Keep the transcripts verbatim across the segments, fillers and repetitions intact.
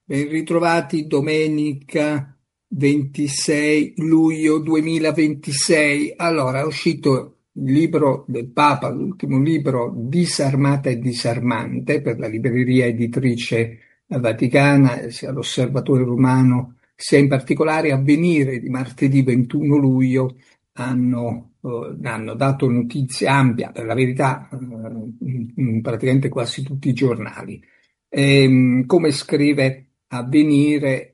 Ben ritrovati domenica ventisei luglio duemilaventisei. Allora, è uscito il libro del Papa, l'ultimo libro Disarmata e Disarmante per la libreria editrice vaticana, sia l'Osservatore Romano, sia in particolare Avvenire di martedì ventuno luglio hanno, eh, hanno dato notizia ampia, per la verità, eh, in, in praticamente quasi tutti i giornali. Ehm, come scrive Avvenire,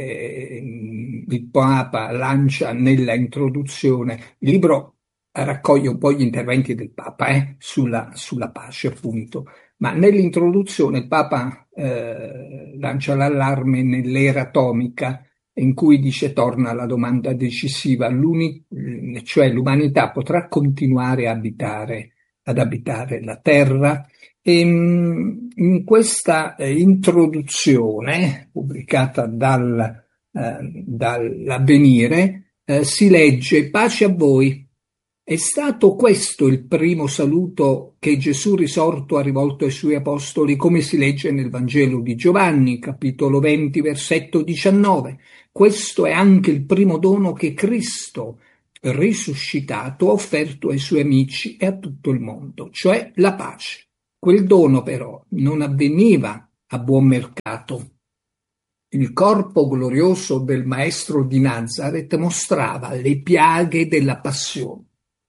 eh, il Papa lancia nella introduzione, il libro raccoglie un po' gli interventi del Papa eh, sulla, sulla pace, appunto, ma nell'introduzione il Papa eh, lancia l'allarme nell'era atomica in cui dice torna la domanda decisiva, l'uni- cioè l'umanità potrà continuare a abitare, ad abitare la Terra? E, mh, in questa eh, introduzione pubblicata dal, eh, dall'Avvenire eh, si legge pace a voi. È stato questo il primo saluto che Gesù risorto ha rivolto ai suoi apostoli, come si legge nel Vangelo di Giovanni, capitolo venti, versetto diciannove. Questo è anche il primo dono che Cristo, risuscitato, ha offerto ai suoi amici e a tutto il mondo, cioè la pace. Quel dono però non avveniva a buon mercato. Il corpo glorioso del Maestro di Nazareth mostrava le piaghe della passione.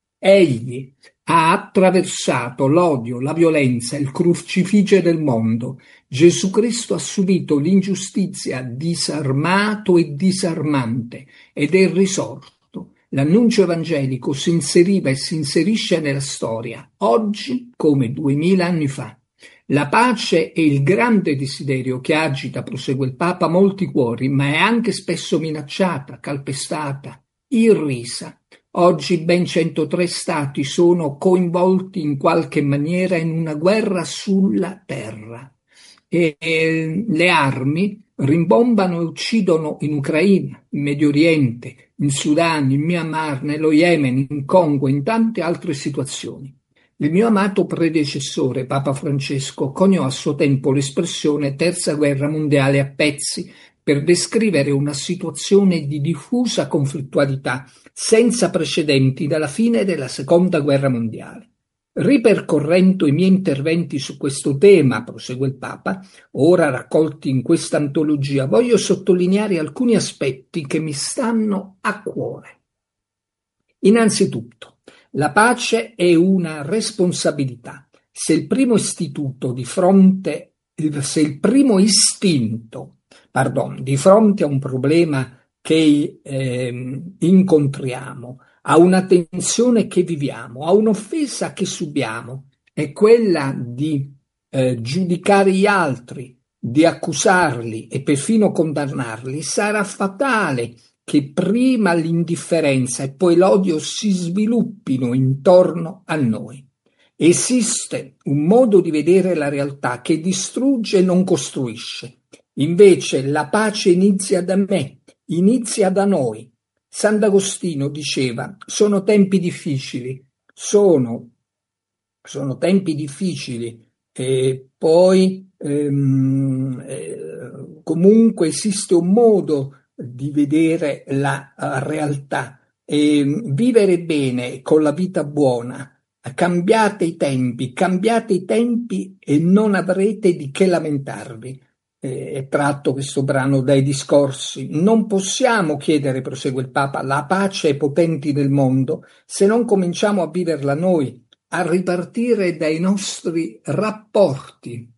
Egli ha attraversato l'odio, la violenza, il crucifiggio del mondo. Gesù Cristo ha subito l'ingiustizia disarmato e disarmante ed è risorto. L'annuncio evangelico si inseriva e si inserisce nella storia, oggi come duemila anni fa. La pace è il grande desiderio che agita, prosegue il Papa, molti cuori, ma è anche spesso minacciata, calpestata, irrisa. Oggi ben centotré stati sono coinvolti in qualche maniera in una guerra sulla terra e, e le armi rimbombano e uccidono in Ucraina, in Medio Oriente, in Sudan, in Myanmar, nello Yemen, in Congo, in tante altre situazioni. Il mio amato predecessore, Papa Francesco, coniò a suo tempo l'espressione Terza Guerra Mondiale a pezzi per descrivere una situazione di diffusa conflittualità senza precedenti dalla fine della Seconda Guerra Mondiale. Ripercorrendo i miei interventi su questo tema, prosegue il Papa, ora raccolti in questa antologia, voglio sottolineare alcuni aspetti che mi stanno a cuore. Innanzitutto, la pace è una responsabilità. Se il primo istituto di fronte, se il primo istinto, pardon, di fronte a un problema che eh, incontriamo, a una tensione che viviamo, a un'offesa che subiamo, è quella di eh, giudicare gli altri, di accusarli e perfino condannarli, sarà fatale che prima l'indifferenza e poi l'odio si sviluppino intorno a noi. Esiste un modo di vedere la realtà che distrugge e non costruisce. Invece la pace inizia da me, inizia da noi. Sant'Agostino diceva, sono tempi difficili, sono, sono tempi difficili e poi ehm, eh, comunque esiste un modo di vedere la uh, realtà e vivere bene con la vita buona. Cambiate i tempi, cambiate i tempi e non avrete di che lamentarvi. Eh, è tratto questo brano dai discorsi. Non possiamo chiedere, prosegue il Papa, la pace ai potenti del mondo se non cominciamo a viverla noi, a ripartire dai nostri rapporti.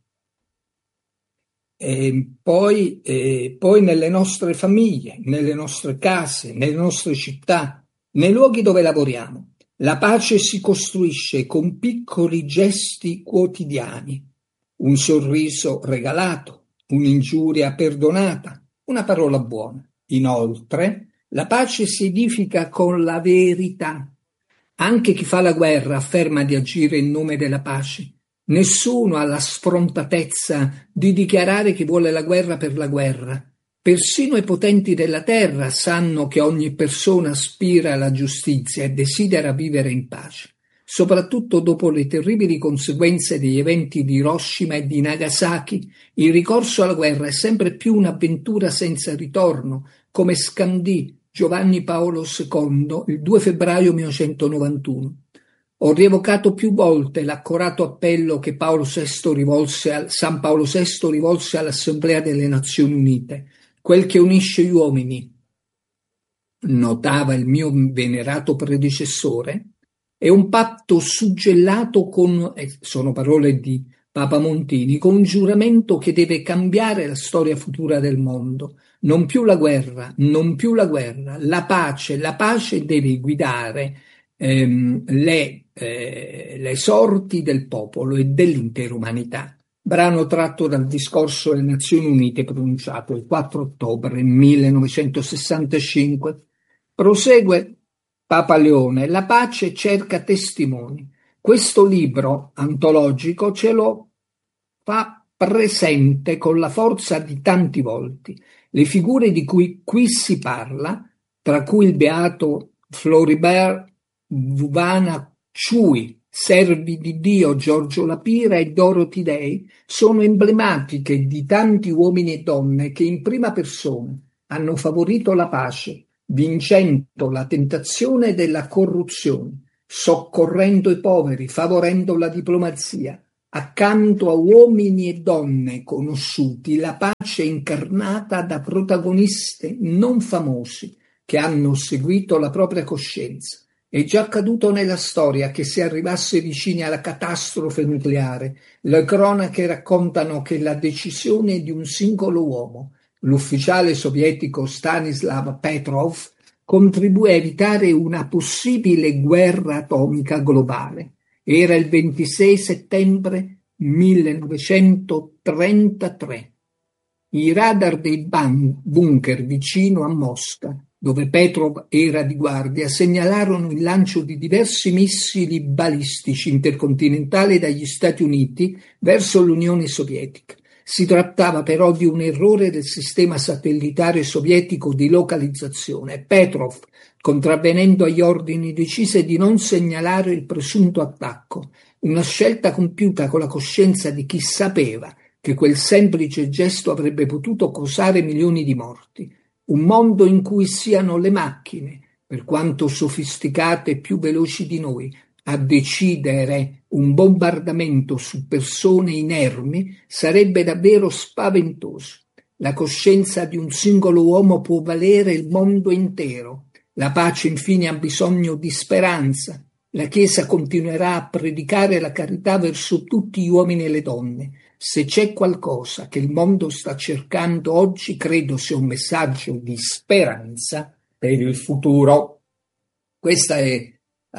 E poi, e poi nelle nostre famiglie, nelle nostre case, nelle nostre città, nei luoghi dove lavoriamo. La pace si costruisce con piccoli gesti quotidiani, un sorriso regalato, un'ingiuria perdonata, una parola buona. Inoltre, la pace si edifica con la verità. Anche chi fa la guerra afferma di agire in nome della pace. Nessuno ha la sfrontatezza di dichiarare che vuole la guerra per la guerra. Persino i potenti della terra sanno che ogni persona aspira alla giustizia e desidera vivere in pace. soprattutto dopo le terribili conseguenze degli eventi di Hiroshima e di Nagasaki. Il ricorso alla guerra è sempre più un'avventura senza ritorno, come scandì Giovanni Paolo secondo il due febbraio millenovecentonovantuno. Ho rievocato più volte l'accorato appello che Paolo sesto rivolse al, San Paolo sesto rivolse all'Assemblea delle Nazioni Unite. Quel che unisce gli uomini, notava il mio venerato predecessore, è un patto suggellato con, eh, sono parole di Papa Montini, con un giuramento che deve cambiare la storia futura del mondo. Non più la guerra, non più la guerra, la pace, la pace deve guidare ehm, le, eh, le sorti del popolo e dell'intera umanità. Brano tratto dal discorso alle Nazioni Unite pronunciato il quattro ottobre millenovecentosessantacinque. Prosegue Papa Leone: la pace cerca testimoni. Questo libro antologico ce lo fa presente con la forza di tanti volti. Le figure di cui qui si parla, tra cui il beato Floribert Vuvana Ciui, servi di Dio Giorgio Lapira e Dorothy Day, sono emblematiche di tanti uomini e donne che in prima persona hanno favorito la pace, vincendo la tentazione della corruzione, soccorrendo i poveri, favorendo la diplomazia. Accanto a uomini e donne conosciuti, la pace incarnata da protagonisti non famosi che hanno seguito la propria coscienza. È già accaduto nella storia che si arrivasse vicini alla catastrofe nucleare. Le cronache raccontano che la decisione di un singolo uomo, l'ufficiale sovietico Stanislav Petrov, contribuì a evitare una possibile guerra atomica globale. Era il ventisei settembre millenovecentotrentatré. I radar dei bunker vicino a Mosca, dove Petrov era di guardia, segnalarono il lancio di diversi missili balistici intercontinentali dagli Stati Uniti verso l'Unione Sovietica. Si trattava però di un errore del sistema satellitare sovietico di localizzazione. Petrov, contravvenendo agli ordini, decise di non segnalare il presunto attacco, una scelta compiuta con la coscienza di chi sapeva che quel semplice gesto avrebbe potuto causare milioni di morti. Un mondo in cui siano le macchine, per quanto sofisticate e più veloci di noi, a decidere un bombardamento su persone inermi sarebbe davvero spaventoso. La coscienza di un singolo uomo può valere il mondo intero. La pace infine ha bisogno di speranza. La Chiesa continuerà a predicare la carità verso tutti gli uomini e le donne. Se c'è qualcosa che il mondo sta cercando oggi, credo sia un messaggio di speranza per il futuro. Questa è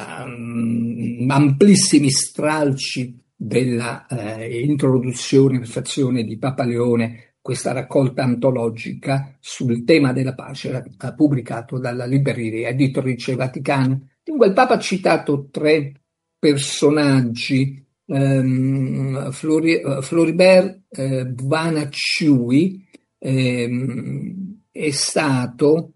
um, amplissimi stralci della eh, introduzione, prefazione di Papa Leone, questa raccolta antologica sul tema della pace, ha pubblicato dalla libreria editrice Vaticana. Dunque il Papa ha citato tre personaggi, Um, Flori, uh, Floribert uh, Vuvana Ciui um, è stato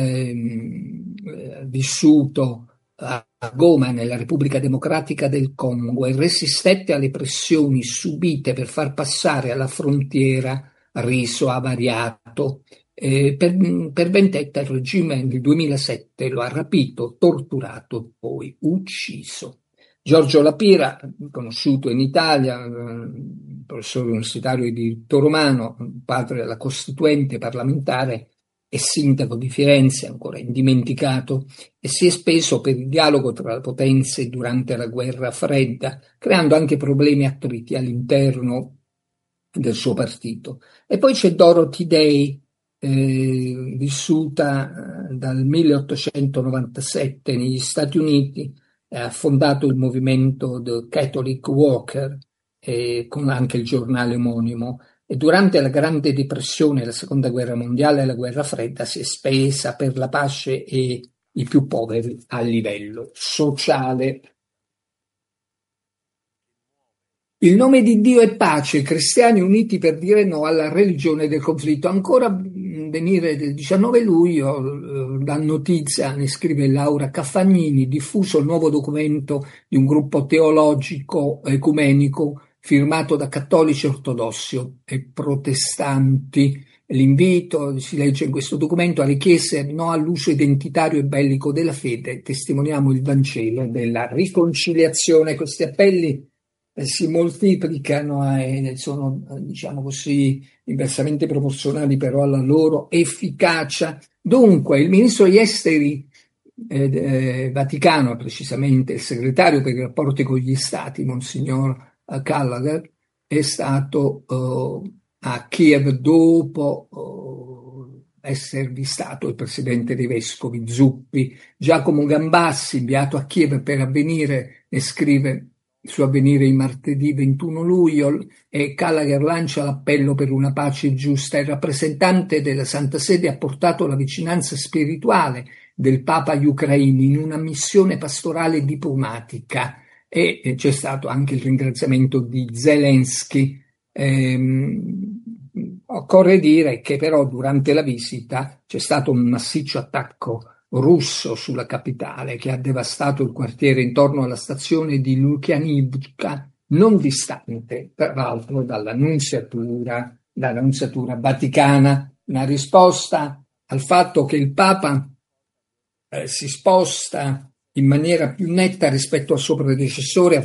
um, vissuto a Goma, nella Repubblica Democratica del Congo, e resistette alle pressioni subite per far passare alla frontiera riso avariato. Eh, per, per vendetta il regime nel duemilasette lo ha rapito, torturato e poi ucciso. Giorgio Lapira, conosciuto in Italia, professore universitario di diritto romano, padre della Costituente parlamentare e sindaco di Firenze, ancora indimenticato, e si è speso per il dialogo tra le potenze durante la guerra fredda, creando anche problemi e attriti all'interno del suo partito. E poi c'è Dorothy Day, eh, vissuta eh, dal milleottocentonovantasette negli Stati Uniti, ha fondato il movimento The Catholic Worker, eh, con anche il giornale omonimo, e durante la Grande Depressione, la Seconda Guerra Mondiale e la Guerra Fredda si è spesa per la pace e i più poveri a livello sociale. Il nome di Dio è pace, cristiani uniti per dire no alla religione del conflitto. Ancora avvenire del diciannove luglio, eh, dà notizia, ne scrive Laura Caffagnini, diffuso il nuovo documento di un gruppo teologico ecumenico firmato da cattolici ortodossi e protestanti. L'invito, si legge in questo documento, alle chiese no all'uso identitario e bellico della fede, testimoniamo il Vangelo della riconciliazione. Questi appelli eh, si moltiplicano e sono, eh, diciamo così, inversamente proporzionali però alla loro efficacia. Dunque, il ministro degli esteri eh, eh, Vaticano, precisamente il segretario per i rapporti con gli stati, Monsignor Gallagher, è stato eh, a Kiev dopo oh, esservi stato il presidente dei vescovi Zuppi. Giacomo Gambassi, inviato a Kiev per Avvenire, ne scrive su Avvenire il martedì ventuno luglio, e Gallagher lancia l'appello per una pace giusta. Il rappresentante della Santa Sede ha portato la vicinanza spirituale del Papa agli ucraini in una missione pastorale diplomatica, e c'è stato anche il ringraziamento di Zelensky. Ehm, occorre dire che però durante la visita c'è stato un massiccio attacco russo sulla capitale che ha devastato il quartiere intorno alla stazione di Lukyanivka, non distante peraltro dalla nunziatura, dalla nunziatura vaticana. Una risposta al fatto che il Papa eh, si sposta in maniera più netta rispetto al suo predecessore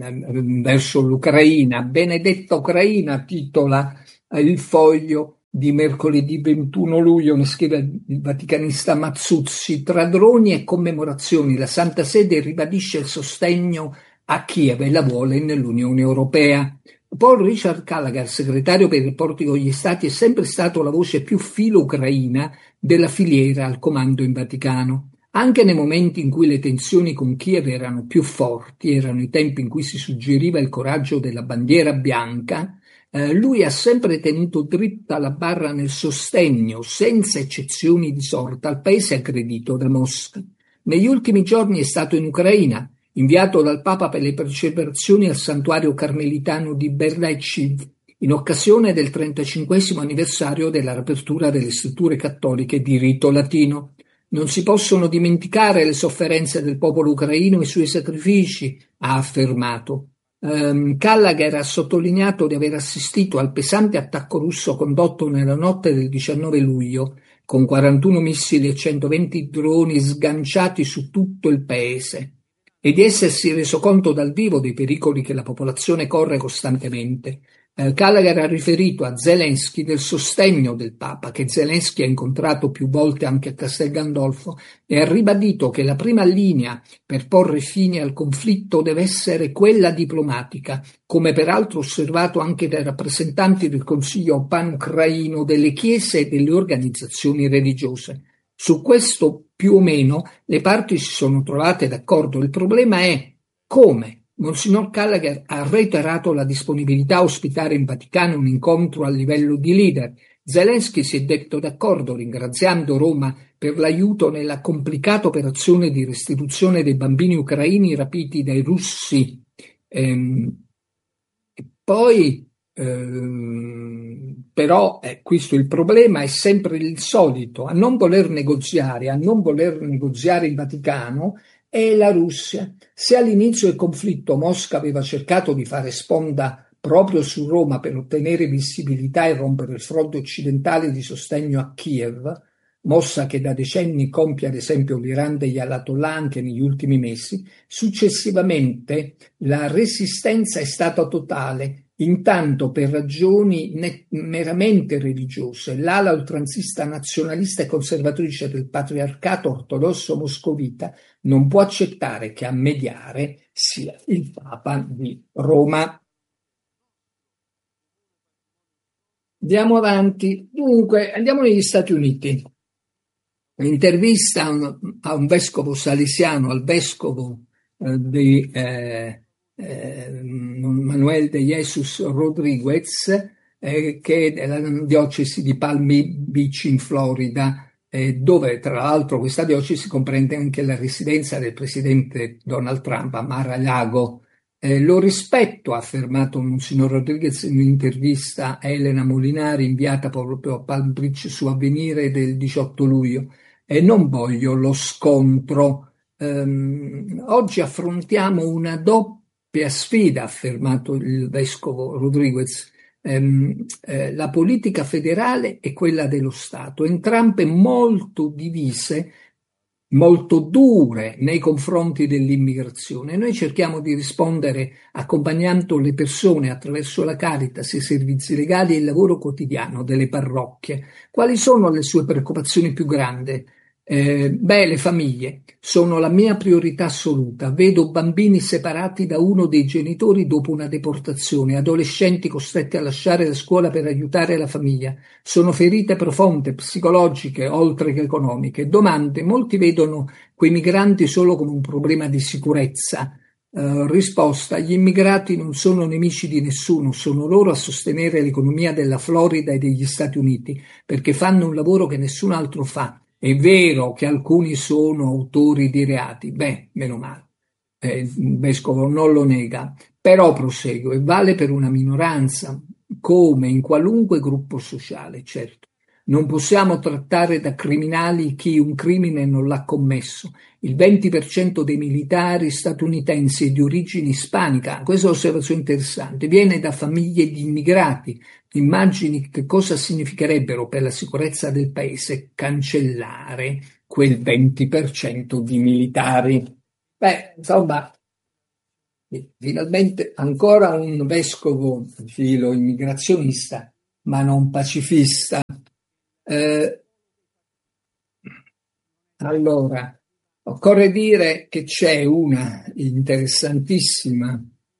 verso l'Ucraina. Benedetta Ucraina titola il Foglio di mercoledì ventuno luglio, ne scrive il vaticanista Mazzuzzi. Tra droni e commemorazioni la Santa Sede ribadisce il sostegno a Kiev e la vuole nell'Unione Europea. Paul Richard Gallagher, segretario per i rapporti con gli Stati, è sempre stato la voce più filo-ucraina della filiera al comando in Vaticano. Anche nei momenti in cui le tensioni con Kiev erano più forti, erano i tempi in cui si suggeriva il coraggio della bandiera bianca, eh, lui ha sempre tenuto dritta la barra nel sostegno, senza eccezioni di sorta, al paese aggredito da Mosca. Negli ultimi giorni è stato in Ucraina, inviato dal Papa per le celebrazioni al santuario carmelitano di Berdichev, in occasione del trentacinquesimo anniversario della riapertura delle strutture cattoliche di rito latino. Non si possono dimenticare le sofferenze del popolo ucraino e i suoi sacrifici, ha affermato. Um, Gallagher ha sottolineato di aver assistito al pesante attacco russo condotto nella notte del diciannove luglio, con quarantuno missili e centoventi droni sganciati su tutto il paese, e di essersi reso conto dal vivo dei pericoli che la popolazione corre costantemente. Eh, Gallagher ha riferito a Zelensky del sostegno del Papa, che Zelensky ha incontrato più volte anche a Castel Gandolfo, e ha ribadito che la prima linea per porre fine al conflitto deve essere quella diplomatica, come peraltro osservato anche dai rappresentanti del Consiglio pan-ucraino, delle chiese e delle organizzazioni religiose. Su questo più o meno le parti si sono trovate d'accordo. Il problema è come. Monsignor Gallagher ha reiterato la disponibilità a ospitare in Vaticano un incontro a livello di leader. Zelensky si è detto d'accordo, ringraziando Roma per l'aiuto nella complicata operazione di restituzione dei bambini ucraini rapiti dai russi. Ehm, e poi, ehm, però, eh, questo il problema è sempre il solito, a non voler negoziare, a non voler negoziare il Vaticano, è la Russia. Se all'inizio del conflitto Mosca aveva cercato di fare sponda proprio su Roma per ottenere visibilità e rompere il fronte occidentale di sostegno a Kiev, mossa che da decenni compie ad esempio l'Iran degli Ayatollah anche negli ultimi mesi, successivamente la resistenza è stata totale. Intanto, per ragioni net- meramente religiose, l'ala oltranzista nazionalista e conservatrice del patriarcato ortodosso moscovita non può accettare che a mediare sia il Papa di Roma. Andiamo avanti. Dunque, andiamo negli Stati Uniti. Un'intervista a un, a un vescovo salesiano, al vescovo eh, di eh, eh, Manuel de Jesus Rodriguez, eh, che è della diocesi di Palm Beach in Florida, eh, dove tra l'altro questa diocesi comprende anche la residenza del presidente Donald Trump a Mar-a-Lago. Eh, lo rispetto, ha affermato Monsignor Rodriguez in un'intervista a Elena Molinari inviata proprio a Palm Beach su Avvenire del diciotto luglio, e non voglio lo scontro. Ehm, oggi affrontiamo una doppia sfida, ha affermato il vescovo Rodriguez, ehm, eh, la politica federale e quella dello Stato, entrambe molto divise, molto dure nei confronti dell'immigrazione. Noi cerchiamo di rispondere accompagnando le persone attraverso la Caritas, i servizi legali e il lavoro quotidiano delle parrocchie. Quali sono le sue preoccupazioni più grandi? Eh, beh, le famiglie sono la mia priorità assoluta. Vedo bambini separati da uno dei genitori dopo una deportazione, adolescenti costretti a lasciare la scuola per aiutare la famiglia. Sono ferite profonde, psicologiche, oltre che economiche. Domande: molti vedono quei migranti solo come un problema di sicurezza. Eh, risposta: gli immigrati non sono nemici di nessuno, sono loro a sostenere l'economia della Florida e degli Stati Uniti, perché fanno un lavoro che nessun altro fa. È vero che alcuni sono autori di reati, beh, meno male, eh, il vescovo non lo nega, però prosegue, vale per una minoranza, come in qualunque gruppo sociale, certo. Non possiamo trattare da criminali chi un crimine non l'ha commesso. Il venti per cento dei militari statunitensi è di origine ispanica, questa è un'osservazione interessante, viene da famiglie di immigrati. Immagini che cosa significherebbero per la sicurezza del paese cancellare quel venti per cento di militari. Beh, insomma, finalmente ancora un vescovo filo immigrazionista, ma non pacifista. Eh, allora, occorre dire che c'è una interessantissima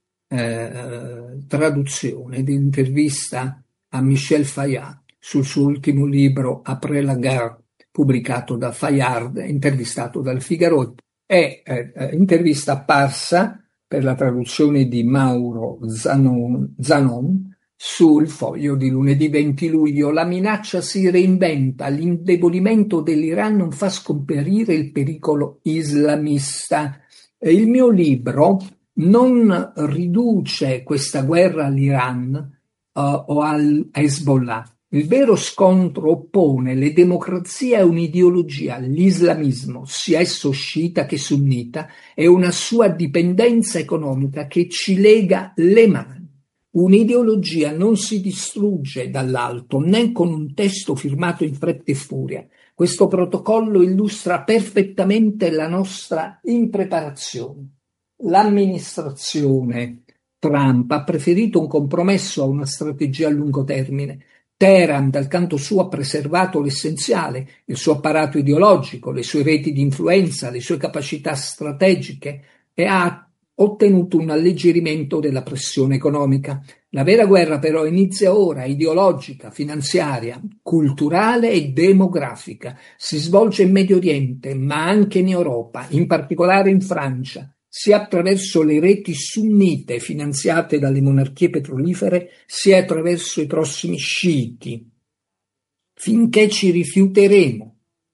eh, traduzione di intervista a Michel Fayard sul suo ultimo libro Après la guerre, pubblicato da Fayard, intervistato dal Figaro, è eh, intervista apparsa per la traduzione di Mauro Zanon, Zanon sul Foglio di lunedì venti luglio. La minaccia si reinventa, l'indebolimento dell'Iran non fa scomparire il pericolo islamista. Il mio libro non riduce questa guerra all'Iran uh, o al Hezbollah. Il vero scontro oppone le democrazie a un'ideologia, l'islamismo, sia esso sciita che sunnita, e una sua dipendenza economica che ci lega le mani. Un'ideologia non si distrugge dall'alto, né con un testo firmato in fretta e furia. Questo protocollo illustra perfettamente la nostra impreparazione. L'amministrazione Trump ha preferito un compromesso a una strategia a lungo termine. Teheran, dal canto suo, ha preservato l'essenziale, il suo apparato ideologico, le sue reti di influenza, le sue capacità strategiche, e ha ottenuto un alleggerimento della pressione economica. La vera guerra però inizia ora, ideologica, finanziaria, culturale e demografica. Si svolge in Medio Oriente, ma anche in Europa, in particolare in Francia, sia attraverso le reti sunnite finanziate dalle monarchie petrolifere, sia attraverso i prossimi sciiti. Finché ci rifiuteremo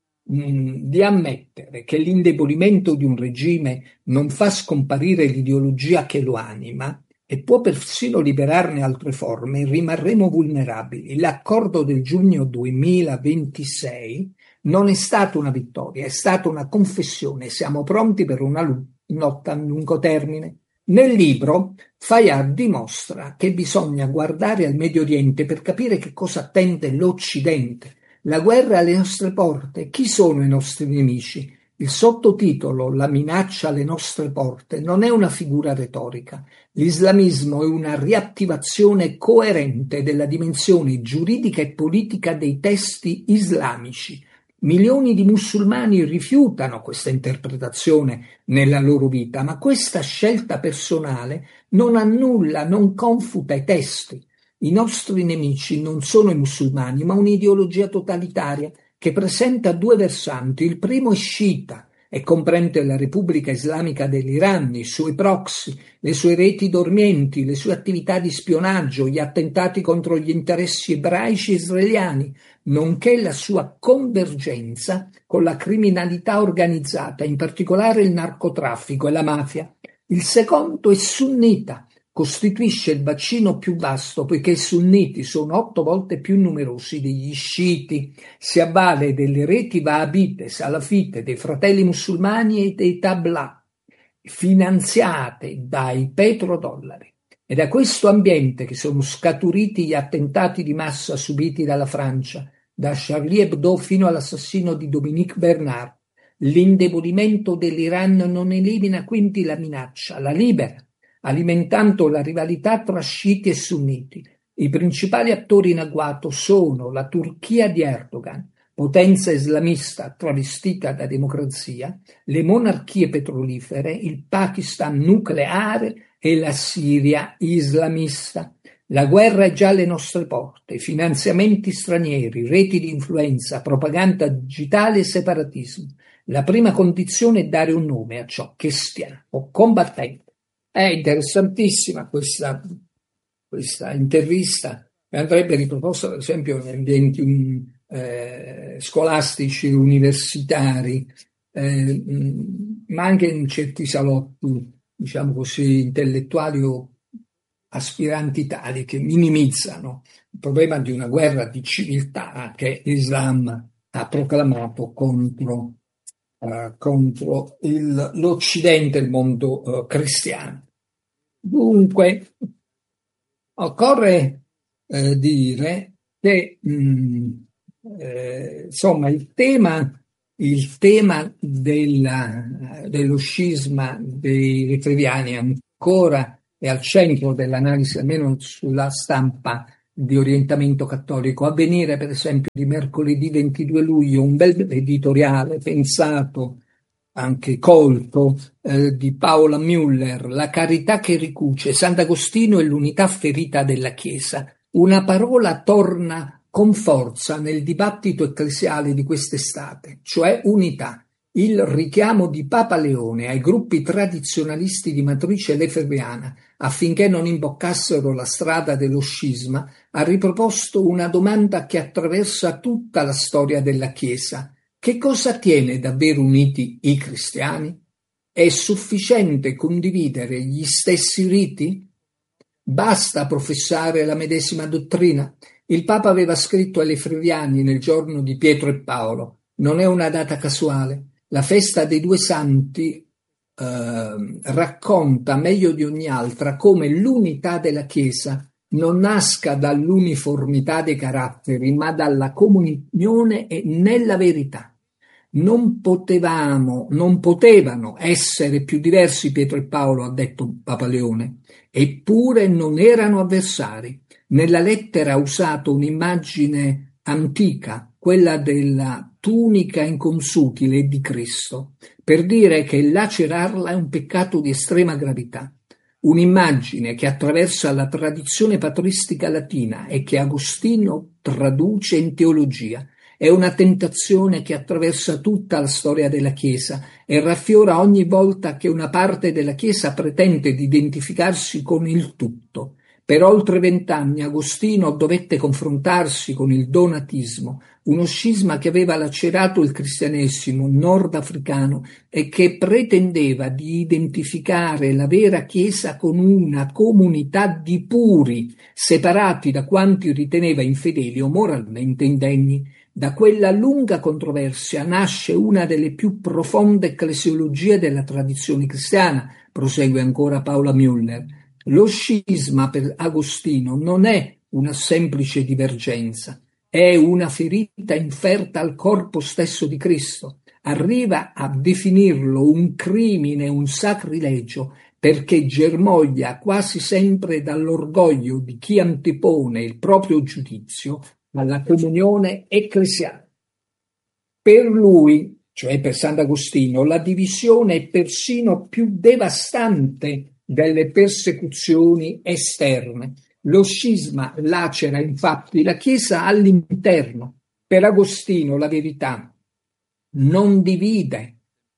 di ammettere che l'indebolimento di un regime non fa scomparire l'ideologia che lo anima e può persino liberarne altre forme, rimarremo vulnerabili. L'accordo del giugno duemilaventisei non è stata una vittoria, è stata una confessione. Siamo pronti per una lotta a lungo termine. Nel libro Fayard dimostra che bisogna guardare al Medio Oriente per capire che cosa attende l'Occidente. La guerra è alle nostre porte. Chi sono i nostri nemici? Il sottotitolo La minaccia alle nostre porte non è una figura retorica. L'islamismo è una riattivazione coerente della dimensione giuridica e politica dei testi islamici. Milioni di musulmani rifiutano questa interpretazione nella loro vita, ma questa scelta personale non annulla, non confuta i testi. I nostri nemici non sono i musulmani, ma un'ideologia totalitaria che presenta due versanti. Il primo è sciita e comprende la Repubblica Islamica dell'Iran, i suoi proxy, le sue reti dormienti, le sue attività di spionaggio, gli attentati contro gli interessi ebraici israeliani, nonché la sua convergenza con la criminalità organizzata, in particolare il narcotraffico e la mafia. Il secondo è sunnita, costituisce il bacino più vasto poiché i sunniti sono otto volte più numerosi degli sciiti, si avvale delle reti wahabite, salafite, dei fratelli musulmani e dei tabla, finanziate dai petrodollari. È da questo ambiente che sono scaturiti gli attentati di massa subiti dalla Francia, da Charlie Hebdo fino all'assassino di Dominique Bernard. L'indebolimento dell'Iran non elimina quindi la minaccia, la libera, alimentando la rivalità tra sciiti e sunniti. I principali attori in agguato sono la Turchia di Erdogan, potenza islamista travestita da democrazia, le monarchie petrolifere, il Pakistan nucleare e la Siria islamista. La guerra è già alle nostre porte, finanziamenti stranieri, reti di influenza, propaganda digitale e separatismo. La prima condizione è dare un nome a ciò che stiamo combattendo. È interessantissima questa, questa intervista, andrebbe riproposta per esempio in ambienti um, eh, scolastici, universitari, eh, ma anche in certi salotti, diciamo così, intellettuali o aspiranti tali che minimizzano il problema di una guerra di civiltà che l'Islam ha proclamato contro, uh, contro il, l'Occidente e il mondo uh, cristiano. Dunque, occorre eh, dire che mh, eh, insomma il tema Il tema della, dello scisma dei retriviani ancora è al centro dell'analisi, almeno sulla stampa di orientamento cattolico. Avvenire, per esempio, di mercoledì ventidue luglio, un bel editoriale pensato, anche colto, eh, di Paola Müller, La carità che ricuce, Sant'Agostino e l'unità ferita della Chiesa. Una parola torna con forza nel dibattito ecclesiale di quest'estate, cioè unità. Il richiamo di Papa Leone ai gruppi tradizionalisti di matrice lefebvriana affinché non imboccassero la strada dello scisma ha riproposto una domanda che attraversa tutta la storia della Chiesa. Che cosa tiene davvero uniti i cristiani? È sufficiente condividere gli stessi riti? Basta professare la medesima dottrina? Il Papa aveva scritto ai lefebvriani nel giorno di Pietro e Paolo: non è una data casuale. La festa dei due santi eh, racconta meglio di ogni altra come l'unità della Chiesa non nasca dall'uniformità dei caratteri, ma dalla comunione e nella verità. Non potevamo, non potevano essere più diversi Pietro e Paolo, ha detto Papa Leone, eppure non erano avversari. Nella lettera ha usato un'immagine antica, quella della tunica inconsutile di Cristo, per dire che lacerarla è un peccato di estrema gravità. Un'immagine che attraversa la tradizione patristica latina e che Agostino traduce in teologia. È una tentazione che attraversa tutta la storia della Chiesa e raffiora ogni volta che una parte della Chiesa pretende di identificarsi con il tutto. Per oltre vent'anni Agostino dovette confrontarsi con il donatismo, uno scisma che aveva lacerato il cristianesimo nordafricano e che pretendeva di identificare la vera Chiesa con una comunità di puri, separati da quanti riteneva infedeli o moralmente indegni. Da quella lunga controversia nasce una delle più profonde ecclesiologie della tradizione cristiana, prosegue ancora Paola Müller. Lo scisma per Agostino non è una semplice divergenza, è una ferita inferta al corpo stesso di Cristo. Arriva a definirlo un crimine, un sacrilegio, perché germoglia quasi sempre dall'orgoglio di chi antepone il proprio giudizio alla comunione ecclesiale. Per lui, cioè per Sant'Agostino, la divisione è persino più devastante delle persecuzioni esterne. Lo scisma lacera infatti la Chiesa all'interno. Per Agostino la verità non divide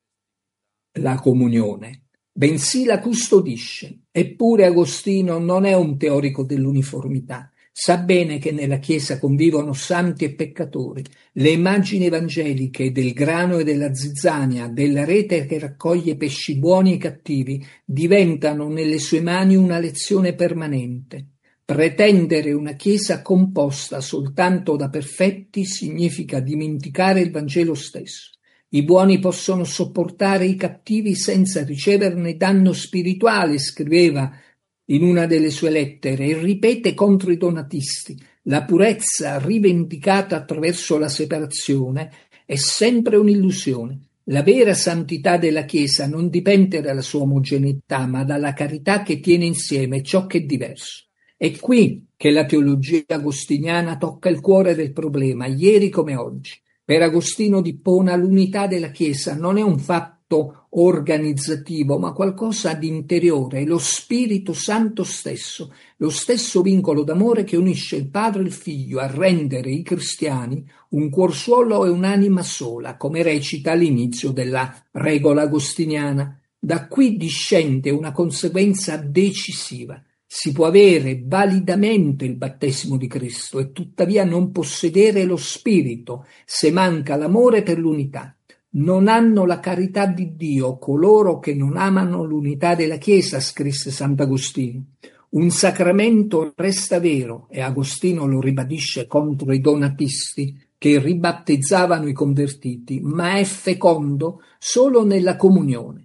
la comunione, bensì la custodisce. Eppure Agostino non è un teorico dell'uniformità. Sa bene che nella Chiesa convivono santi e peccatori. Le immagini evangeliche del grano e della zizzania, della rete che raccoglie pesci buoni e cattivi, diventano nelle sue mani una lezione permanente. Pretendere una Chiesa composta soltanto da perfetti significa dimenticare il Vangelo stesso. I buoni possono sopportare i cattivi senza riceverne danno spirituale, scriveva in una delle sue lettere, e ripete contro i donatisti: la purezza rivendicata attraverso la separazione è sempre un'illusione. La vera santità della Chiesa non dipende dalla sua omogeneità, ma dalla carità che tiene insieme ciò che è diverso. È qui che la teologia agostiniana tocca il cuore del problema, ieri come oggi. Per Agostino d'Ippona l'unità della Chiesa non è un fatto organizzativo, ma qualcosa di interiore, è lo Spirito Santo stesso, lo stesso vincolo d'amore che unisce il Padre e il Figlio a rendere i cristiani un cuor solo e un'anima sola, come recita all'inizio della regola agostiniana. Da qui discende una conseguenza decisiva. Si può avere validamente il battesimo di Cristo e tuttavia non possedere lo Spirito se manca l'amore per l'unità. Non hanno la carità di Dio coloro che non amano l'unità della Chiesa, scrisse Sant'Agostino. Un sacramento resta vero, e Agostino lo ribadisce contro i donatisti che ribattezzavano i convertiti, ma è fecondo solo nella comunione.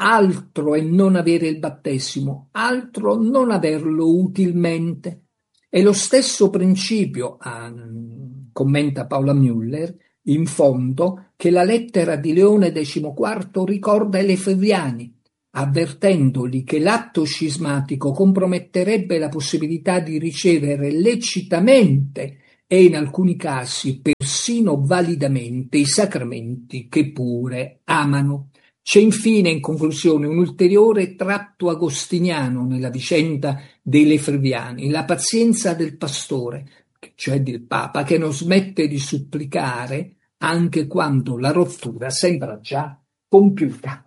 Altro è non avere il battesimo, altro non averlo utilmente. È lo stesso principio, ah, commenta Paola Müller, in fondo, che la lettera di Leone quattordici ricorda ai Lefebvriani, avvertendoli che l'atto scismatico comprometterebbe la possibilità di ricevere lecitamente e in alcuni casi persino validamente i sacramenti che pure amano. C'è infine, in conclusione, un ulteriore tratto agostiniano nella vicenda dei Lefebvriani, la pazienza del pastore, cioè del Papa, che non smette di supplicare anche quando la rottura sembra già compiuta.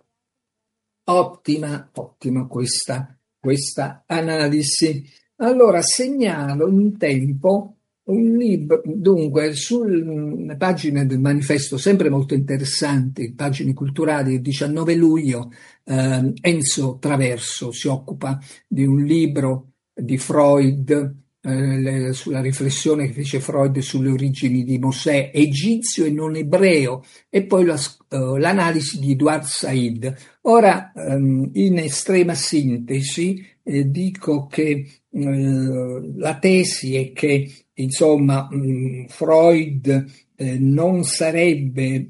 Ottima, ottima questa, questa analisi. Allora, segnalo in tempo un libro, dunque, sulle pagine del manifesto, sempre molto interessanti, pagine culturali, il diciannove luglio, eh, Enzo Traverso si occupa di un libro di Freud, eh, le, sulla riflessione che fece Freud sulle origini di Mosè, egizio e non ebreo, e poi la, uh, l'analisi di Edward Said. Ora, um, in estrema sintesi, eh, dico che eh, la tesi è che insomma mh, Freud eh, non sarebbe,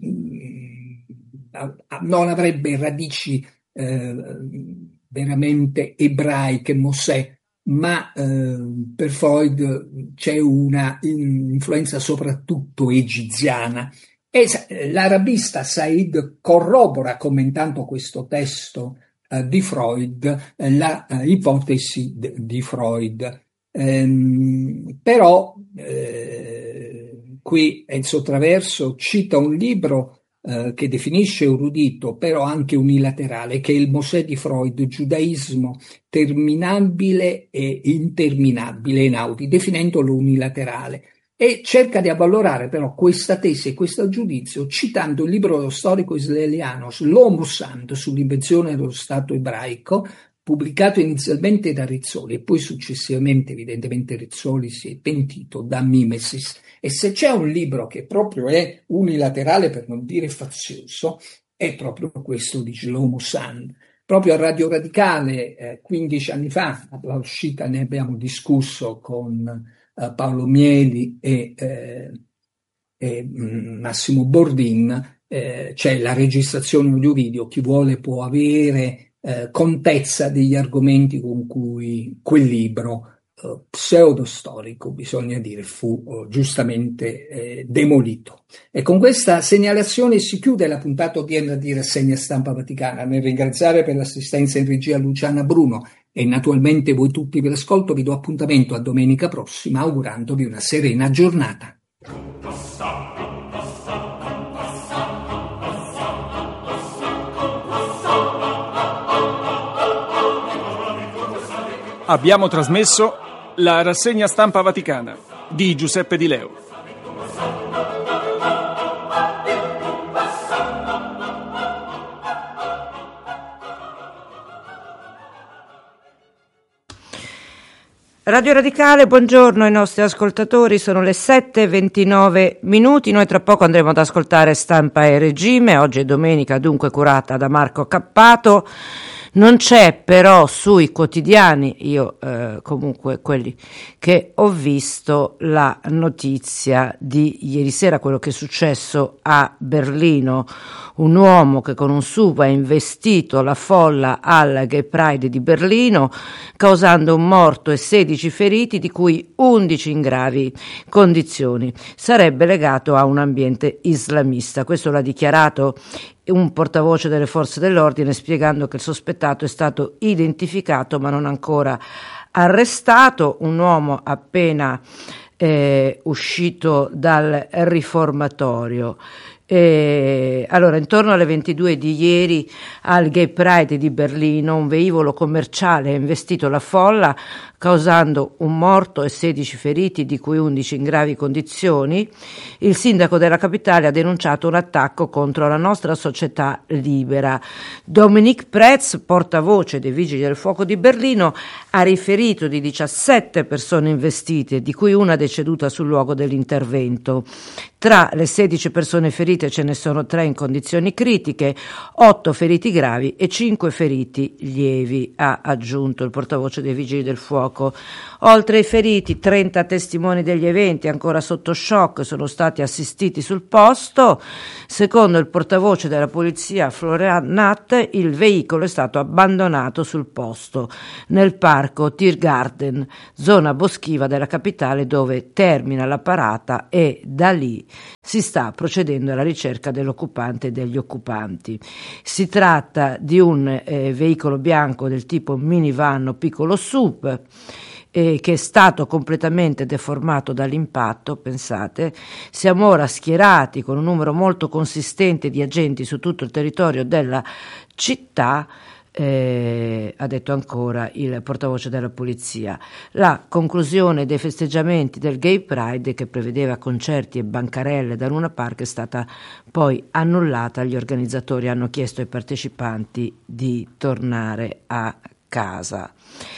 mh, non avrebbe radici eh, veramente ebraiche, Mosè, ma eh, per Freud c'è una influenza soprattutto egiziana. E l'arabista Said corrobora, commentando questo testo eh, di Freud, eh, la eh, ipotesi d- di Freud. Ehm, però eh, qui Enzo Traverso cita un libro eh, che definisce erudito, però anche unilaterale, che è il Mosè di Freud, giudaismo terminabile e interminabile in Audi, definendolo unilaterale. E cerca di avvalorare però questa tesi e questo giudizio citando il libro dello storico israeliano Shlomo Sand sull'invenzione dello Stato ebraico, pubblicato inizialmente da Rizzoli e poi successivamente evidentemente Rizzoli si è pentito, da Mimesis. E se c'è un libro che proprio è unilaterale, per non dire fazioso, è proprio questo di Shlomo Sand. Proprio a Radio Radicale, eh, quindici anni fa, alla uscita ne abbiamo discusso con Uh, Paolo Mieli e, eh, e mh, Massimo Bordin, eh, c'è la registrazione audio-video, chi vuole può avere eh, contezza degli argomenti con cui quel libro uh, pseudostorico, bisogna dire, fu uh, giustamente eh, demolito. E con questa segnalazione si chiude la puntata odierna di Rassegna Stampa Vaticana. Nel ringraziare per l'assistenza in regia Luciana Bruno e naturalmente voi tutti per l'ascolto, vi do appuntamento a domenica prossima augurandovi una serena giornata. Abbiamo trasmesso La rassegna stampa vaticana di Giuseppe Di Leo. Radio Radicale, buongiorno ai nostri ascoltatori, sono le sette e ventinove minuti, noi tra poco andremo ad ascoltare Stampa e Regime, oggi è domenica, dunque curata da Marco Cappato. Non c'è però sui quotidiani, io eh, comunque quelli che ho visto, la notizia di ieri sera, quello che è successo a Berlino. Un uomo che con un S U V ha investito la folla al Gay Pride di Berlino, causando un morto e sedici feriti, di cui undici in gravi condizioni. Sarebbe legato a un ambiente islamista. Questo l'ha dichiarato un portavoce delle forze dell'ordine, spiegando che il sospettato è stato identificato ma non ancora arrestato, un uomo appena eh, uscito dal riformatorio. E allora, intorno alle ventidue di ieri al Gay Pride di Berlino, un velivolo commerciale ha investito la folla, causando un morto e sedici feriti, di cui undici in gravi condizioni. Il sindaco della capitale ha denunciato un attacco contro la nostra società libera. Dominique Pretz, portavoce dei Vigili del Fuoco di Berlino, ha riferito di diciassette persone investite, di cui una deceduta sul luogo dell'intervento. Tra le sedici persone ferite ce ne sono tre in condizioni critiche, otto feriti gravi e cinque feriti lievi, ha aggiunto il portavoce dei Vigili del Fuoco. Oltre ai feriti, trenta testimoni degli eventi ancora sotto shock sono stati assistiti sul posto. Secondo il portavoce della polizia Florian Natt, il veicolo è stato abbandonato sul posto nel parco Tiergarten, zona boschiva della capitale, dove termina la parata, e da lì si sta procedendo alla ricerca dell'occupante e degli occupanti. Si tratta di un eh, veicolo bianco del tipo minivan o piccolo S U V, eh, che è stato completamente deformato dall'impatto. Pensate, siamo ora schierati con un numero molto consistente di agenti su tutto il territorio della città. Eh, ha detto ancora il portavoce della polizia. La conclusione dei festeggiamenti del Gay Pride, che prevedeva concerti e bancarelle da Luna Park, è stata poi annullata. Gli organizzatori hanno chiesto ai partecipanti di tornare a casa.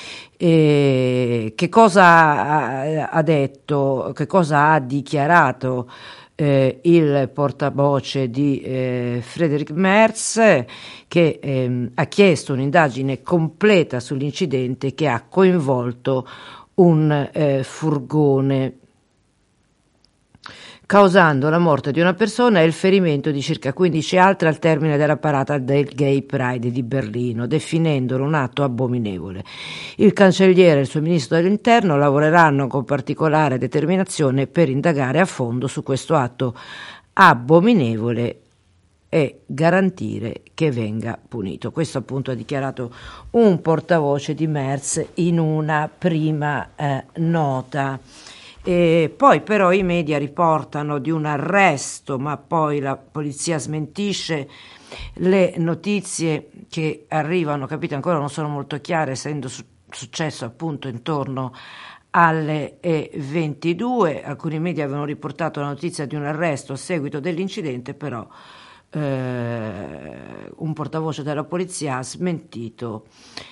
E che cosa ha, ha detto, che cosa ha dichiarato Eh, il portavoce di eh, Friedrich Merz, che ehm, ha chiesto un'indagine completa sull'incidente che ha coinvolto un eh, furgone, causando la morte di una persona e il ferimento di circa quindici altre al termine della parata del Gay Pride di Berlino, definendolo un atto abominevole. Il cancelliere e il suo ministro dell'interno lavoreranno con particolare determinazione per indagare a fondo su questo atto abominevole e garantire che venga punito. Questo appunto ha dichiarato un portavoce di Merz in una prima eh, nota. E poi però i media riportano di un arresto, ma poi la polizia smentisce. Le notizie che arrivano, capite, ancora non sono molto chiare, essendo su- successo appunto intorno alle ventidue. Alcuni media avevano riportato la notizia di un arresto a seguito dell'incidente, però eh, un portavoce della polizia ha smentito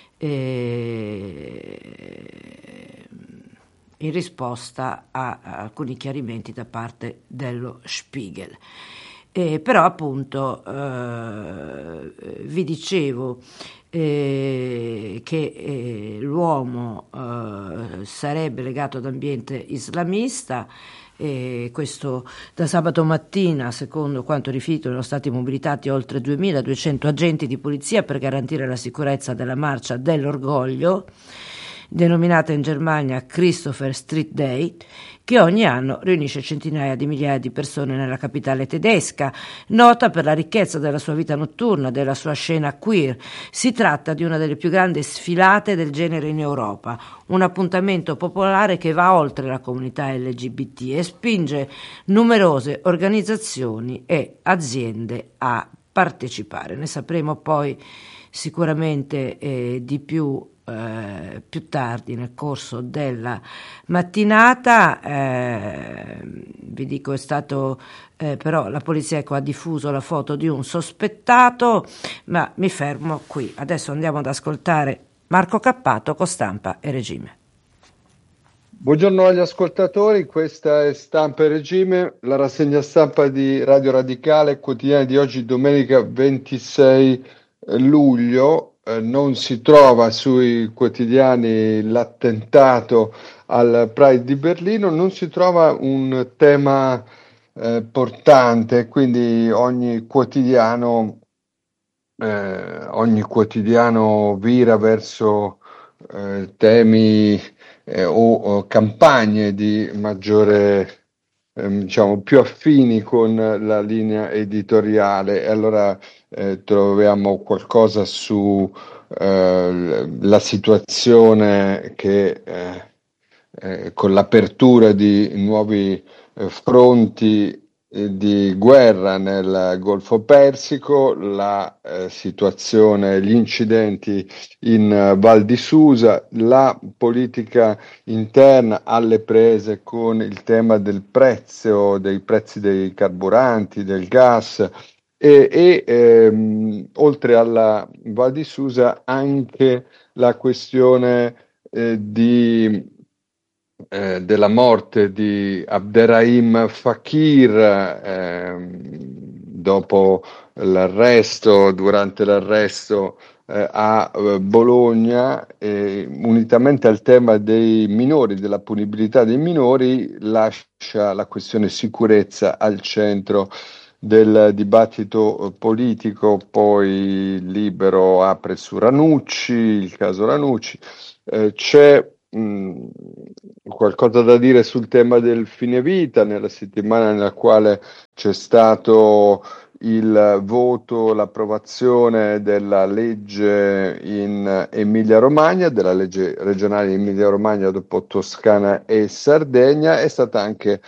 eh, in risposta a, a alcuni chiarimenti da parte dello Spiegel. Eh, però appunto eh, vi dicevo eh, che eh, l'uomo eh, sarebbe legato ad ambiente islamista. E questo da sabato mattina, secondo quanto riferito, erano stati mobilitati oltre duemiladuecento agenti di polizia per garantire la sicurezza della marcia dell'orgoglio, denominata in Germania Christopher Street Day, che ogni anno riunisce centinaia di migliaia di persone nella capitale tedesca, nota per la ricchezza della sua vita notturna, della sua scena queer. Si tratta di una delle più grandi sfilate del genere in Europa, un appuntamento popolare che va oltre la comunità L G B T e spinge numerose organizzazioni e aziende a partecipare. Ne sapremo poi sicuramente eh, di più eh, più tardi nel corso della mattinata. Eh, vi dico, è stato eh, però la polizia, ecco, ha diffuso la foto di un sospettato, ma mi fermo qui. Adesso andiamo ad ascoltare Marco Cappato con Stampa e Regime. Buongiorno agli ascoltatori, questa è Stampa e Regime, la rassegna stampa di Radio Radicale, quotidiana di oggi, domenica ventisei luglio. Eh, non si trova sui quotidiani l'attentato al Pride di Berlino, non si trova un tema eh, portante, quindi ogni quotidiano, eh, ogni quotidiano vira verso eh, temi eh, o, o campagne di maggiore, ehm, diciamo, più affini con la linea editoriale. E allora eh, troviamo qualcosa su eh, la situazione che eh, eh, con l'apertura di nuovi eh, fronti eh, di guerra nel Golfo Persico, la eh, situazione, gli incidenti in eh, Val di Susa, la politica interna alle prese con il tema del prezzo, dei prezzi dei carburanti, del gas e, e ehm, oltre alla Val di Susa anche la questione eh, di eh, della morte di Abderrahim Fakir ehm, dopo l'arresto, durante l'arresto eh, a eh, Bologna, eh, unitamente al tema dei minori, della punibilità dei minori, lascia la questione sicurezza al centro del dibattito politico. Poi Libero apre su Ranucci, il caso Ranucci. Eh, c'è mh, qualcosa da dire sul tema del fine vita, nella settimana nella quale c'è stato il voto, l'approvazione della legge in Emilia-Romagna, della legge regionale in Emilia-Romagna dopo Toscana e Sardegna. È stata anche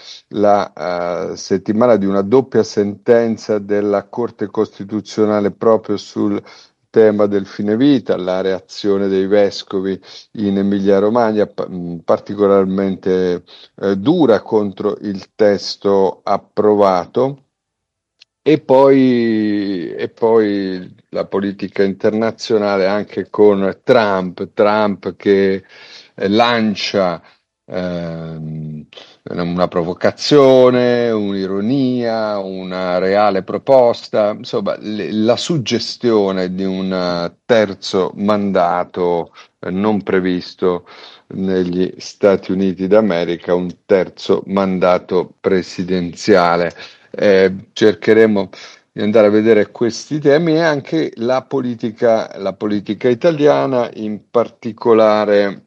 la uh, settimana di una doppia sentenza della Corte Costituzionale proprio sul tema del fine vita, la reazione dei vescovi in Emilia-Romagna particolarmente eh, dura contro il testo approvato. E poi, e poi la politica internazionale anche con Trump, Trump che eh, lancia ehm, una provocazione, un'ironia, una reale proposta, insomma le, la suggestione di un terzo mandato eh, non previsto negli Stati Uniti d'America, un terzo mandato presidenziale. Eh, cercheremo di andare a vedere questi temi e anche la politica, la politica italiana, in particolare,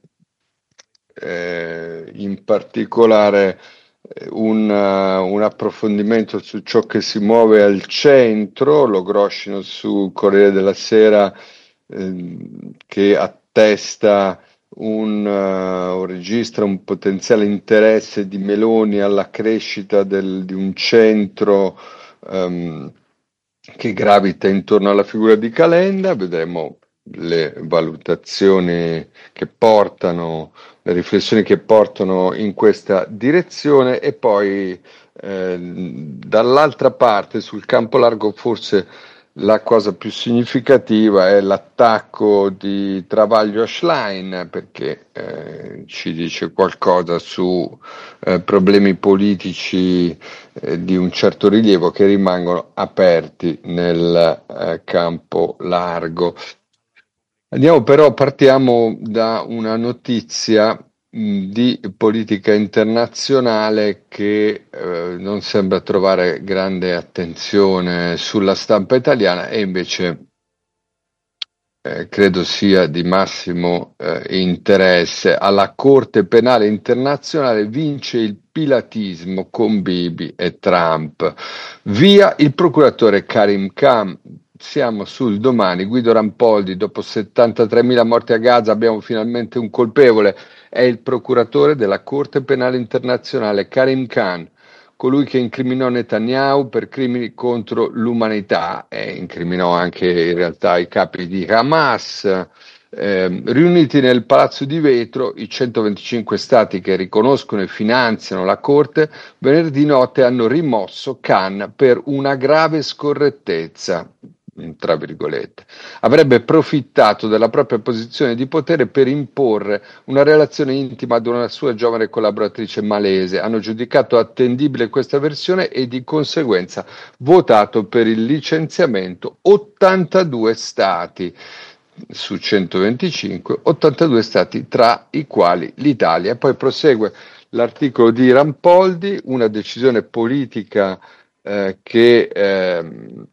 eh, in particolare eh, un, uh, un approfondimento su ciò che si muove al centro. Lo Groscino su Corriere della Sera eh, che attesta Un, uh, registra un potenziale interesse di Meloni alla crescita del, di un centro um, che gravita intorno alla figura di Calenda. Vedremo le valutazioni che portano, le riflessioni che portano in questa direzione. E poi eh, dall'altra parte, sul campo largo, forse la cosa più significativa è l'attacco di Travaglio a Schlein, perché eh, ci dice qualcosa su eh, problemi politici eh, di un certo rilievo che rimangono aperti nel eh, campo largo. Andiamo però, partiamo da una notizia di politica internazionale che eh, non sembra trovare grande attenzione sulla stampa italiana e invece eh, credo sia di massimo eh, interesse. Alla Corte Penale Internazionale vince il pilatismo con Bibi e Trump. Via il procuratore Karim Khan. Siamo sul Domani. Guido Rampoldi: dopo settantatremila morti a Gaza abbiamo finalmente un colpevole. È il procuratore della Corte Penale Internazionale Karim Khan. colui che incriminò Netanyahu per crimini contro l'umanità e incriminò anche in realtà i capi di Hamas. Eh, riuniti nel Palazzo di Vetro, i centoventicinque stati che riconoscono e finanziano la Corte venerdì notte hanno rimosso Khan per una grave scorrettezza, tra virgolette. Avrebbe approfittato della propria posizione di potere per imporre una relazione intima ad una sua giovane collaboratrice malese. Hanno giudicato attendibile questa versione e di conseguenza votato per il licenziamento ottantadue stati. Su centoventicinque, ottantadue stati, tra i quali l'Italia. E poi prosegue l'articolo di Rampoldi, una decisione politica eh, che eh,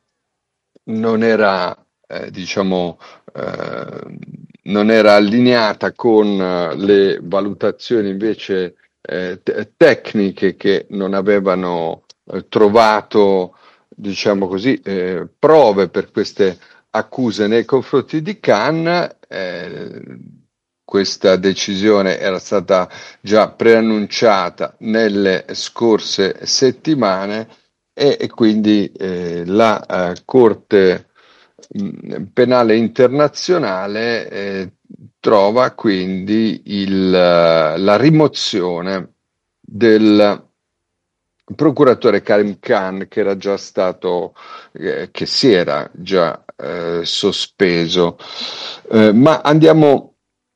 non era, eh, diciamo, eh, non era allineata con eh, le valutazioni invece eh, te- tecniche che non avevano eh, trovato, diciamo così, eh, prove per queste accuse nei confronti di Khan. Eh, questa decisione era stata già preannunciata nelle scorse settimane e, e quindi eh, la eh, Corte mh, Penale Internazionale eh, trova quindi il, la rimozione del procuratore Karim Khan, che era già stato, eh, che si era già eh, sospeso. Eh, ma andiamo,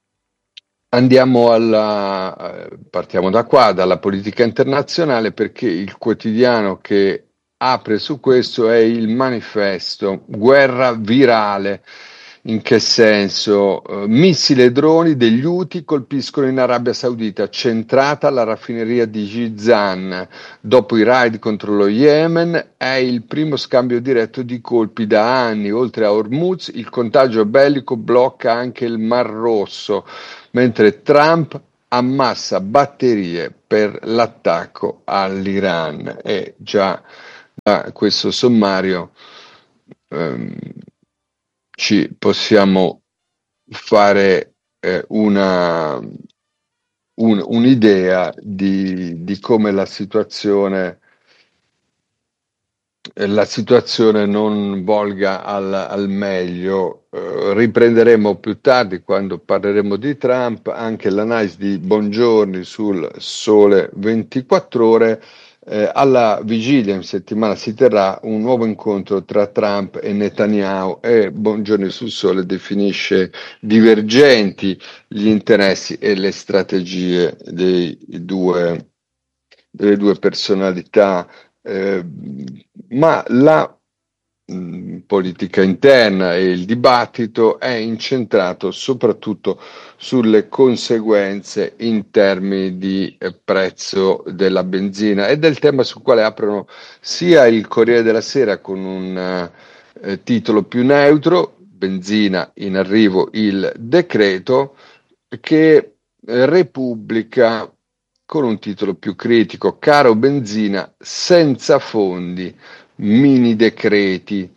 andiamo alla, eh, partiamo da qua, dalla politica internazionale, perché il quotidiano che apre su questo è il Manifesto, guerra virale. In che senso? Uh, missili e droni degli Houthi colpiscono in Arabia Saudita, centrata la raffineria di Jizan. Dopo i raid contro lo Yemen è il primo scambio diretto di colpi da anni. Oltre a Hormuz, il contagio bellico blocca anche il Mar Rosso, mentre Trump ammassa batterie per l'attacco all'Iran. E già da questo sommario ehm, ci possiamo fare eh, una, un, un'idea di, di come la situazione, eh, la situazione non volga al, al meglio. Eh, riprenderemo più tardi, quando parleremo di Trump, anche l'analisi di Bongiorni sul Sole ventiquattro Ore. Eh, alla vigilia in settimana si terrà un nuovo incontro tra Trump e Netanyahu e Bongiorni sul Sole definisce divergenti gli interessi e le strategie dei due, delle due personalità, eh, ma la mh, politica interna e il dibattito è incentrato soprattutto sulle conseguenze in termini di eh, prezzo della benzina, ed è il tema sul quale aprono sia il Corriere della Sera con un eh, titolo più neutro, benzina in arrivo il decreto, che eh, Repubblica con un titolo più critico, caro benzina senza fondi, mini decreti.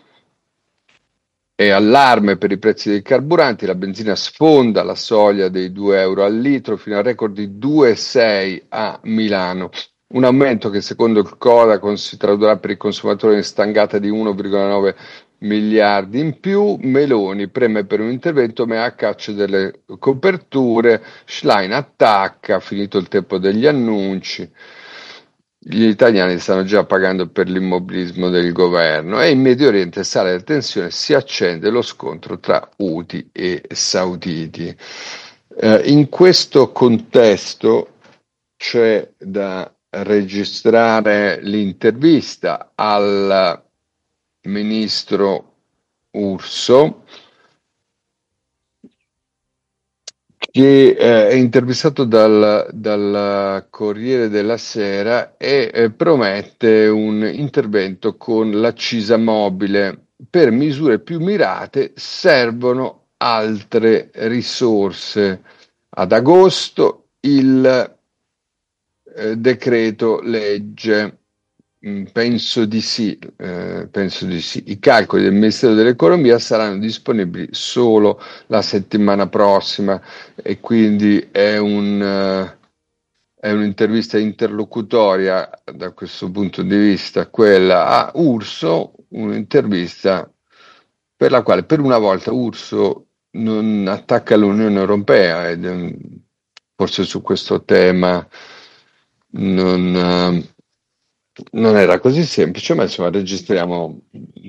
E allarme per i prezzi dei carburanti, la benzina sfonda la soglia dei due euro al litro fino al record di due virgola sei a Milano, un aumento che secondo il Codacons si tradurrà per i consumatori in stangata di uno virgola nove miliardi in più. Meloni preme per un intervento ma è a caccia delle coperture. Schlein attacca, finito il tempo degli annunci. Gli italiani stanno già pagando per l'immobilismo del governo e in Medio Oriente sale la tensione, si accende lo scontro tra Houthi e Sauditi. Eh, in questo contesto c'è da registrare l'intervista al ministro Urso, che eh, è intervistato dal, dal Corriere della Sera e eh, promette un intervento con l'accisa mobile. Per misure più mirate servono altre risorse. Ad agosto il eh, decreto legge. Penso di sì, eh, penso di sì. I calcoli del Ministero dell'Economia saranno disponibili solo la settimana prossima e quindi è un, uh, è un'intervista interlocutoria da questo punto di vista, quella a Urso, un'intervista per la quale per una volta Urso non attacca l'Unione Europea ed um, forse su questo tema non, uh, non era così semplice, ma insomma registriamo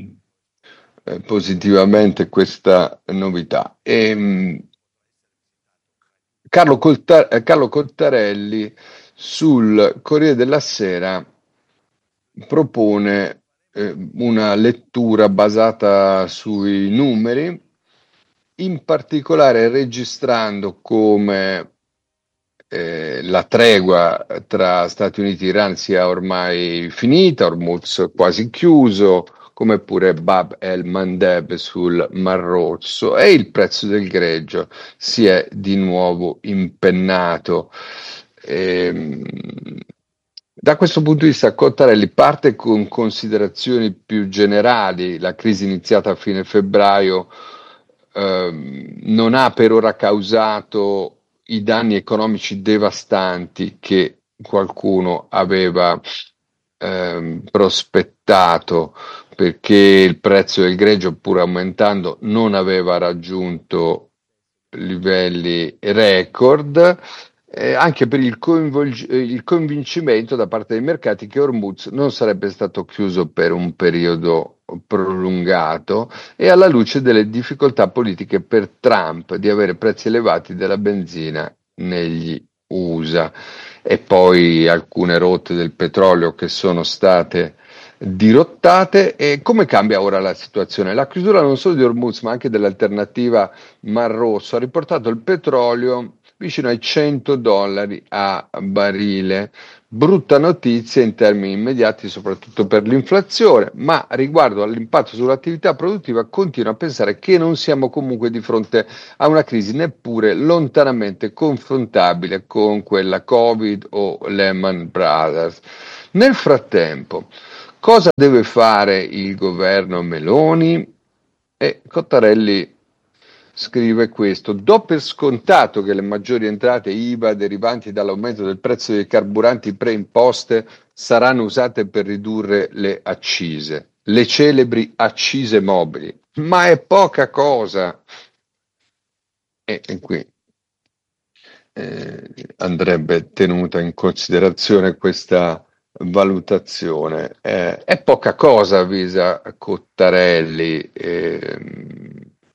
eh, positivamente questa novità. E, um, Carlo, Colta- eh, Carlo Cottarelli sul Corriere della Sera propone eh, una lettura basata sui numeri, in particolare registrando come eh, la tregua tra Stati Uniti e Iran sia ormai finita, Hormuz quasi chiuso, come pure Bab el-Mandeb sul Mar Rosso, e il prezzo del greggio si è di nuovo impennato. Ehm, Da questo punto di vista, Cottarelli parte con considerazioni più generali. La crisi iniziata a fine febbraio ehm, non ha per ora causato i danni economici devastanti che qualcuno aveva ehm, prospettato, perché il prezzo del greggio, pur aumentando, non aveva raggiunto livelli record, eh, anche per il, coinvolg- il convincimento da parte dei mercati che Hormuz non sarebbe stato chiuso per un periodo prolungato, e alla luce delle difficoltà politiche per Trump di avere prezzi elevati della benzina negli U S A, e poi alcune rotte del petrolio che sono state dirottate. E come cambia ora la situazione? La chiusura non solo di Hormuz ma anche dell'alternativa Mar Rosso ha riportato il petrolio vicino ai cento dollari a barile. Brutta notizia in termini immediati, soprattutto per l'inflazione, ma riguardo all'impatto sull'attività produttiva continuo a pensare che non siamo comunque di fronte a una crisi neppure lontanamente confrontabile con quella Covid o Lehman Brothers. Nel frattempo, cosa deve fare il governo Meloni? E Cottarelli scrive questo: do per scontato che le maggiori entrate I V A derivanti dall'aumento del prezzo dei carburanti preimposte saranno usate per ridurre le accise, le celebri accise mobili, ma è poca cosa. E, e qui eh, andrebbe tenuta in considerazione questa valutazione. Eh, è poca cosa, avvisa Cottarelli. ehm,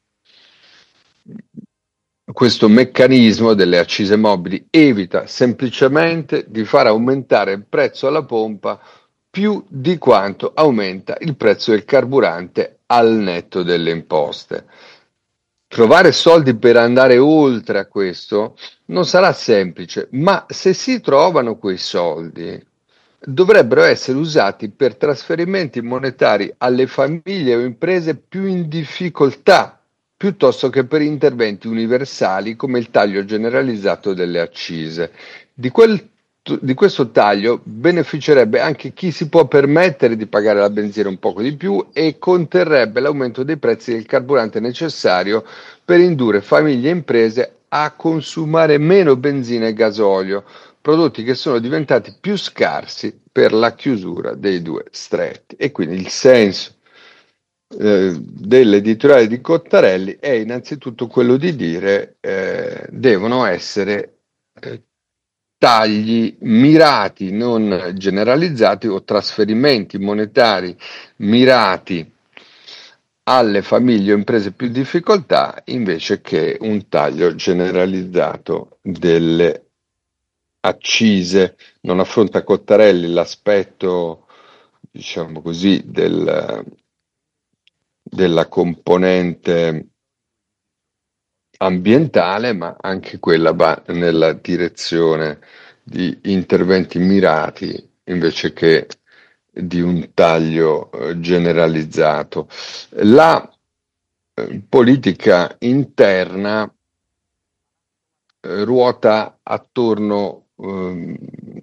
Questo meccanismo delle accise mobili evita semplicemente di far aumentare il prezzo alla pompa più di quanto aumenta il prezzo del carburante al netto delle imposte. Trovare soldi per andare oltre a questo non sarà semplice, ma se si trovano quei soldi, dovrebbero essere usati per trasferimenti monetari alle famiglie o imprese più in difficoltà, piuttosto che per interventi universali come il taglio generalizzato delle accise. Di, quel, di questo taglio beneficerebbe anche chi si può permettere di pagare la benzina un poco di più, e conterrebbe l'aumento dei prezzi del carburante necessario per indurre famiglie e imprese a consumare meno benzina e gasolio, prodotti che sono diventati più scarsi per la chiusura dei due stretti. E quindi il senso eh, dell'editoriale di Cottarelli è innanzitutto quello di dire eh, devono essere eh, tagli mirati, non generalizzati, o trasferimenti monetari mirati alle famiglie o imprese più in difficoltà, invece che un taglio generalizzato delle accise. Non affronta Cottarelli l'aspetto, diciamo così, del, della componente ambientale, ma anche quella va nella direzione di interventi mirati invece che di un taglio eh, generalizzato. La eh, politica interna eh, ruota attorno ehm,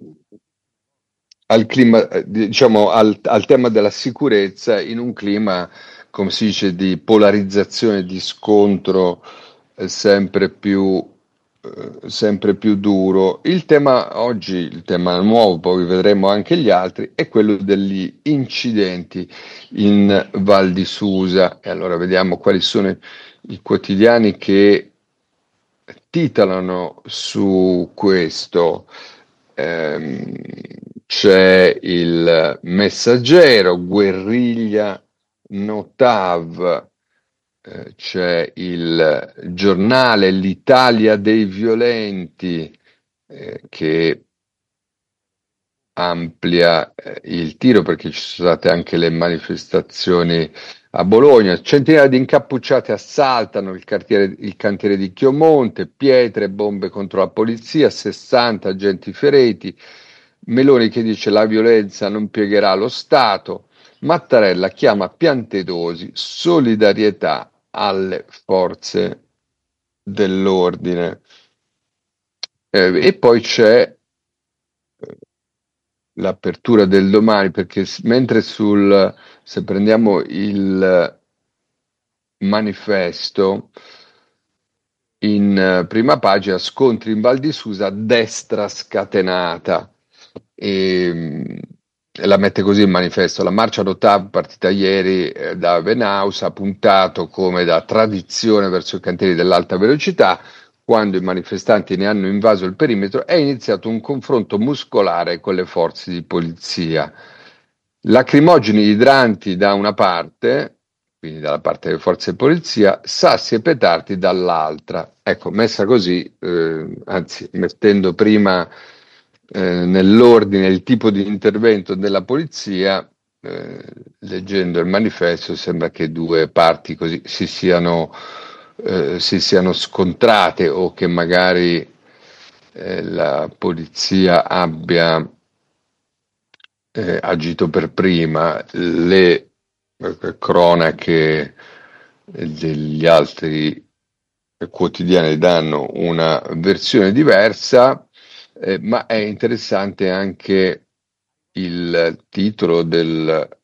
al clima, eh, diciamo al, al tema della sicurezza, in un clima, come si dice, di polarizzazione, di scontro eh, sempre più eh, sempre più duro. Il tema oggi, il tema nuovo, poi vedremo anche gli altri, è quello degli incidenti in Val di Susa. E allora vediamo quali sono i quotidiani che titolano su questo. Ehm, c'è il Messaggero, guerriglia Notav, eh, c'è il giornale L'Italia dei violenti, eh, che amplia eh, il tiro perché ci sono state anche le manifestazioni a Bologna. Centinaia di incappucciati assaltano il, cartiere- il cantiere di Chiomonte, pietre e bombe contro la polizia, sessanta agenti feriti. Meloni che dice la violenza non piegherà lo Stato. Mattarella chiama Piantedosi solidarietà alle forze dell'ordine. Eh, e poi c'è eh, l'apertura del Domani, perché s- mentre sul, se prendiamo il Manifesto, in eh, prima pagina, scontri in Val di Susa, destra scatenata. E, mh, e la mette così il Manifesto: la marcia Rotav partita ieri eh, da Venaus ha puntato come da tradizione verso i cantieri dell'alta velocità. Quando i manifestanti ne hanno invaso il perimetro è iniziato un confronto muscolare con le forze di polizia. Lacrimogeni idranti da una parte, quindi dalla parte delle forze di polizia, sassi e petardi dall'altra. Ecco, messa così, eh, anzi, mettendo prima eh, nell'ordine il tipo di intervento della polizia, eh, leggendo il manifesto sembra che due parti così si siano, eh, si siano scontrate, o che magari eh, la polizia abbia eh, agito per prima. Le eh, cronache degli altri quotidiani danno una versione diversa, eh, ma è interessante anche il titolo del